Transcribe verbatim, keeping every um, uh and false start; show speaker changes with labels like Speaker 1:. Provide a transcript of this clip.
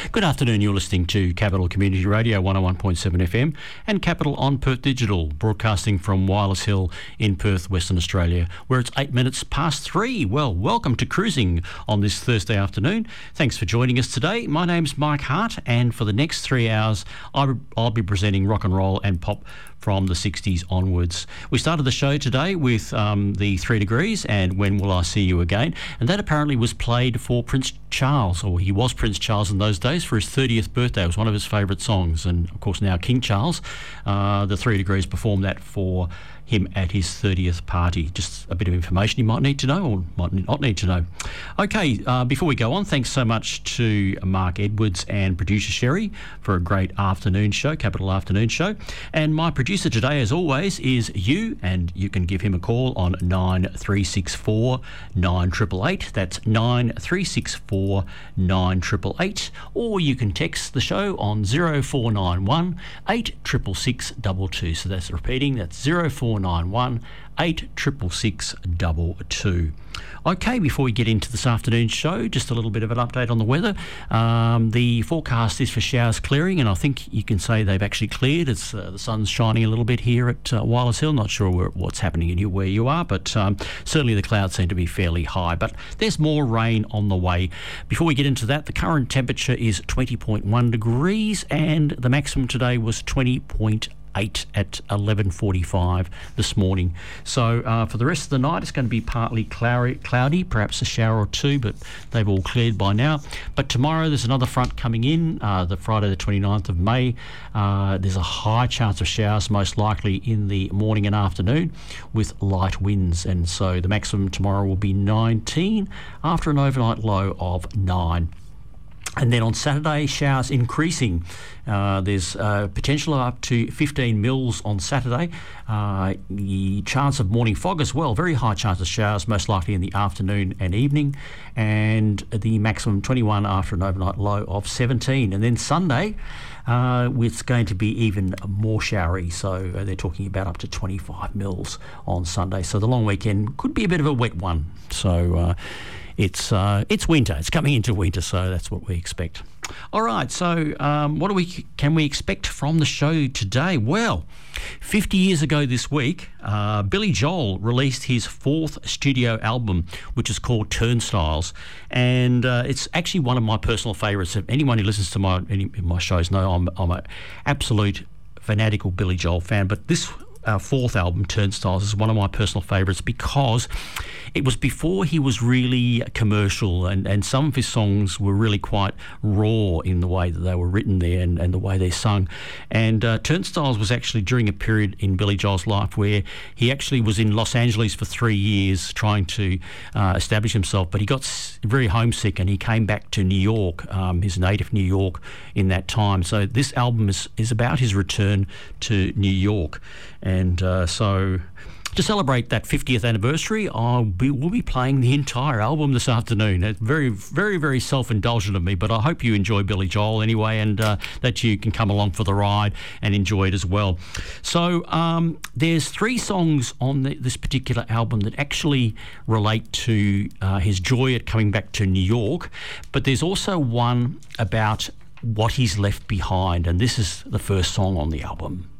Speaker 1: Good afternoon, you're listening to Capital Community Radio one oh one point seven F M and Capital on Perth Digital, broadcasting from Wireless Hill in Perth, Western Australia, where it's eight minutes past three. Well, welcome to Cruising on this Thursday afternoon. Thanks for joining us today. My name's Mike Hart, and for the next three hours, I'll be presenting rock and roll and pop from the sixties onwards. We started the show today with um, the Three Degrees and When Will I See You Again, and that apparently was played for Prince Charles, or he was Prince Charles in those days, for his thirtieth birthday. It was one of his favourite songs, and of course now King Charles, uh, the Three Degrees performed that for him at his thirtieth party. Just a bit of information you might need to know or might not need to know. Okay, uh, before we go on, thanks so much to Mark Edwards and producer Sherry for a great afternoon show, Capital Afternoon Show. And my producer today, as always, is you, and you can give him a call on nine three six four nine eight eight eight. That's nine three six four nine eight eight eight. Or you can text the show on zero four nine one eight six six six two two. So that's repeating, that's zero four nine one eight six six six two two. Okay, before we get into this afternoon's show, just a little bit of an update on the weather. Um, the forecast is for showers clearing, and I think you can say they've actually cleared. It's uh, the sun's shining a little bit here at uh, Wireless Hill. Not sure where, what's happening in you where you are, but um, certainly the clouds seem to be fairly high. But there's more rain on the way. Before we get into that, the current temperature is twenty point one degrees, and the maximum today was twenty point eight at eleven forty-five this morning. So uh, for the rest of the night, it's going to be partly cloudy, cloudy, perhaps a shower or two, but they've all cleared by now. But tomorrow there's another front coming in, uh, the Friday the twenty-ninth of May. Uh, there's a high chance of showers, most likely in the morning and afternoon, with light winds. And so the maximum tomorrow will be nineteen after an overnight low of nine. And then on Saturday, showers increasing. Uh, there's uh, potential of up to fifteen mils on Saturday. Uh, the chance of morning fog as well. Very high chance of showers, most likely in the afternoon and evening. And the maximum twenty-one after an overnight low of seventeen. And then Sunday, uh, it's going to be even more showery. So uh, they're talking about up to twenty-five mils on Sunday. So the long weekend could be a bit of a wet one. So Uh, It's uh, it's winter. It's coming into winter, so that's what we expect. All right. So, um, what do we can we expect from the show today? Well, fifty years ago this week, uh, Billy Joel released his fourth studio album, which is called Turnstiles, and uh, it's actually one of my personal favourites. Anyone who listens to my any my shows know I'm I'm an absolute fanatical Billy Joel fan, but this Uh, fourth album, Turnstiles, is one of my personal favourites because it was before he was really commercial, and, and some of his songs were really quite raw in the way that they were written there and, and the way they're sung. And uh, Turnstiles was actually during a period in Billy Joel's life where he actually was in Los Angeles for three years trying to uh, establish himself, but he got very homesick and he came back to New York, um, his native New York, in that time. So this album is, is about his return to New York. And uh, so to celebrate that fiftieth anniversary, I'll be, we'll be playing the entire album this afternoon. It's very, very, very self-indulgent of me, but I hope you enjoy Billy Joel anyway, and uh, that you can come along for the ride and enjoy it as well. So um, there's three songs on the, this particular album that actually relate to uh, his joy at coming back to New York, but there's also one about what he's left behind, and this is the first song on the album.